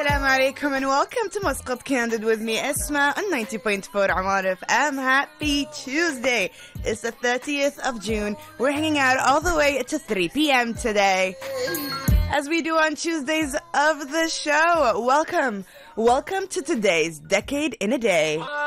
Assalamu alaikum and welcome to Muscat Candid with me, Esma, on 90.4 Amar FM. Happy Tuesday. It's the 30th of June. We're hanging out all the way to 3 p.m. today. As we do on Tuesdays of the show, welcome to today's Decade in a Day.